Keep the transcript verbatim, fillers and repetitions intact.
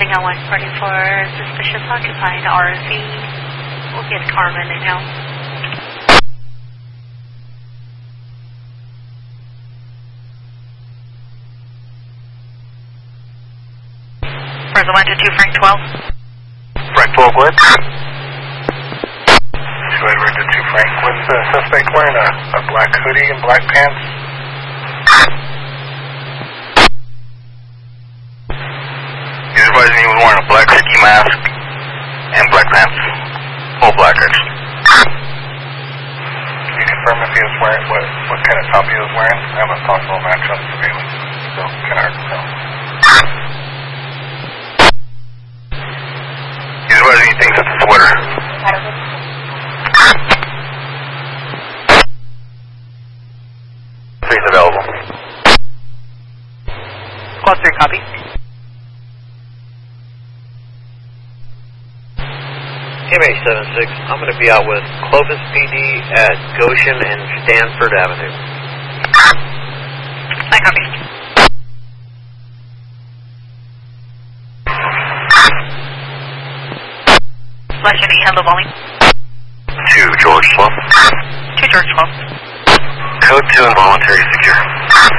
Crossing on one forty-four, suspicious occupied R V. We'll get Carmen and now. Present one to two, Frank twelve. Frank twelve, go ahead. two Edward to two Frank. What's the suspect wearing? A, a black hoodie and black pants? He's advising he was wearing a black ski mask and black pants. All black, actually. Can you confirm if he was wearing, what, what kind of top he was wearing? I have a possible match on surveillance, so can I tell? He's advising he thinks it's a sweater. He's available. Squad three, copy. M A seven six, I'm going to be out with Clovis P D at Goshen and Stanford Avenue. I copy. Legend eight, hello, volume. Two George twelve. Two George twelve. Code two involuntary secure.